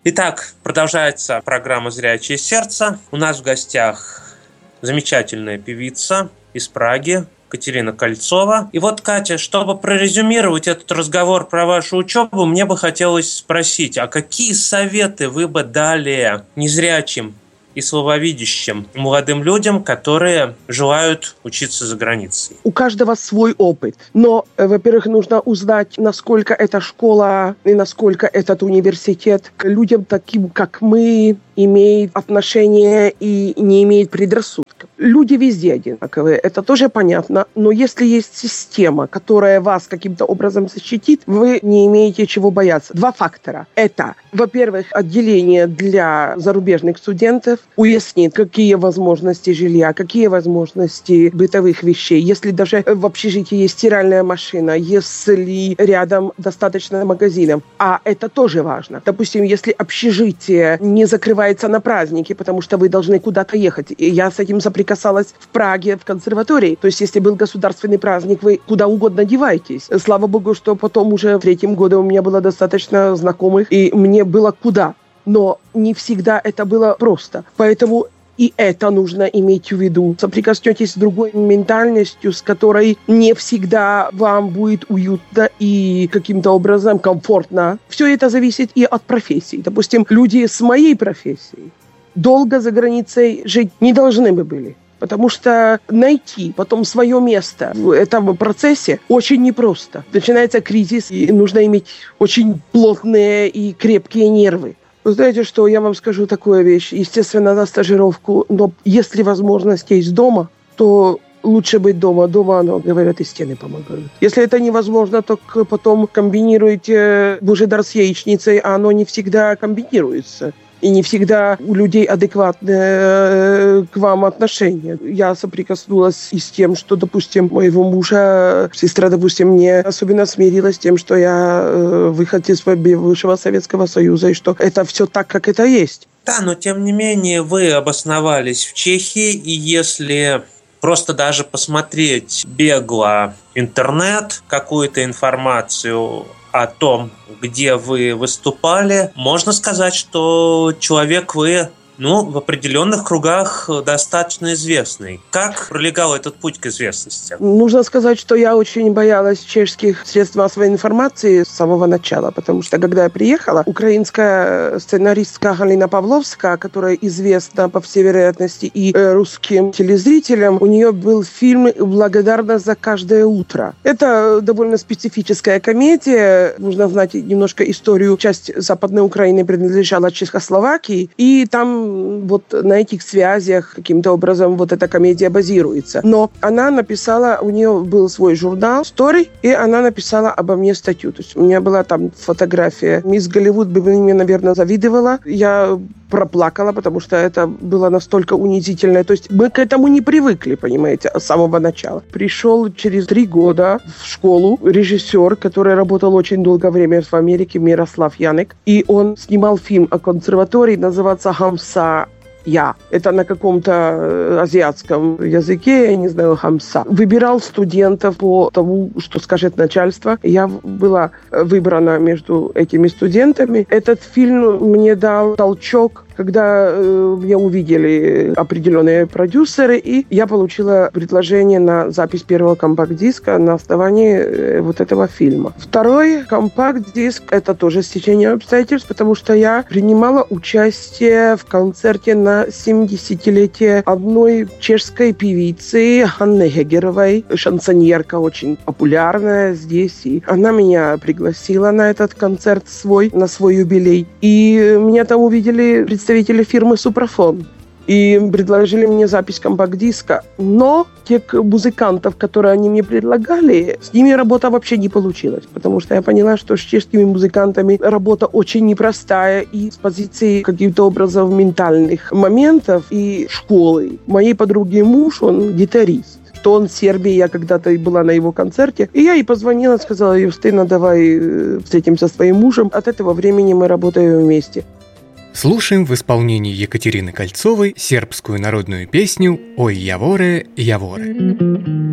Итак, продолжается программа «Зрячее сердце». У нас в гостях замечательная певица из Праги Катерина Кольцова. И вот, Катя, чтобы прорезюмировать этот разговор про вашу учебу, мне бы хотелось спросить, а какие советы вы бы дали незрячим и слабовидящим молодым людям, которые желают учиться за границей? У каждого свой опыт. Но, во-первых, нужно узнать, насколько эта школа и насколько этот университет к людям таким, как мы, имеет отношение и не имеет предрассудков. Люди везде одинаковые, это тоже понятно, но если есть система, которая вас каким-то образом защитит, вы не имеете чего бояться. Два фактора. Это, во-первых, отделение для зарубежных студентов уяснит, какие возможности жилья, какие возможности бытовых вещей. Если даже в общежитии есть стиральная машина, если рядом достаточно магазинов, а это тоже важно. Допустим, если общежитие не закрывается на праздники, потому что вы должны куда-то ехать. И я с этим соприкасалась в Праге, в консерватории. То есть, если был государственный праздник, вы куда угодно деваетесь. Слава богу, что потом уже в 3-м году у меня было достаточно знакомых, и мне было куда. Но не всегда это было просто. Поэтому и это нужно иметь в виду. Соприкоснетесь с другой ментальностью, с которой не всегда вам будет уютно и каким-то образом комфортно. Все это зависит и от профессии. Допустим, люди с моей профессией долго за границей жить не должны бы были. Потому что найти потом свое место в этом процессе очень непросто. Начинается кризис, и нужно иметь очень плотные и крепкие нервы. Вы знаете, что я вам скажу такую вещь. Естественно, на стажировку, но если возможность есть дома, то лучше быть дома. Дома, говорят, и стены помогают. Если это невозможно, то потом комбинируйте божий дар с яичницей, а оно не всегда комбинируется. И не всегда у людей адекватное к вам отношение. Я соприкоснулась и с тем, что, допустим, моего мужа, сестра, допустим, не особенно смирилась с тем, что я выход из бывшего Советского Союза, и что это все так, как это есть. Да, но тем не менее вы обосновались в Чехии, и если просто даже посмотреть бегло интернет, какую-то информацию о том, где вы выступали, можно сказать, что человек вы, в определенных кругах достаточно известный. Как пролегал этот путь к известности? Нужно сказать, что я очень боялась чешских средств массовой информации с самого начала, потому что, когда я приехала, украинская сценаристка Галина Павловская, которая известна, по всей вероятности, и русским телезрителям, у нее был фильм «Благодарность за каждое утро». Это довольно специфическая комедия. Нужно знать немножко историю. Часть Западной Украины принадлежала Чехословакии, и там вот на этих связях каким-то образом вот эта комедия базируется. Но она написала, у нее был свой журнал «Story», и она написала обо мне статью. То есть у меня была там фотография. Мисс Голливуд бы мне, наверное, завидовала. Я проплакала, потому что это было настолько унизительно. То есть мы к этому не привыкли, понимаете, с самого начала. Пришел через 3 года в школу режиссер, который работал очень долгое время в Америке, Мирослав Янек, и он снимал фильм о консерватории, называется «Хамса». Это на каком-то азиатском языке, я не знаю, хамса. Выбирал студентов по тому, что скажет начальство. Я была выбрана между этими студентами. Этот фильм мне дал толчок, когда меня увидели определенные продюсеры, и я получила предложение на запись первого компакт-диска на основании вот этого фильма. Второй компакт-диск — это тоже стечение обстоятельств, потому что я принимала участие в концерте на 70-летие одной чешской певицы Анны Хегеровой, шансоньерка очень популярная здесь, и она меня пригласила на этот концерт на свой юбилей. И меня там увидели представители фирмы «Супрофон» и предложили мне запись компакт-диска. Но тех музыкантов, которые они мне предлагали, с ними работа вообще не получилась, потому что я поняла, что с чешскими музыкантами работа очень непростая, и с позиции каким-то образом ментальных моментов и школы. Моей подруги муж, он гитарист. Что он в Сербии, я когда-то была на его концерте, и я ей позвонила, сказала: «Юстина, давай встретимся с твоим мужем». От этого времени мы работаем вместе. Слушаем в исполнении Екатерины Кольцовой сербскую народную песню «Ой, Яворе, Яворе».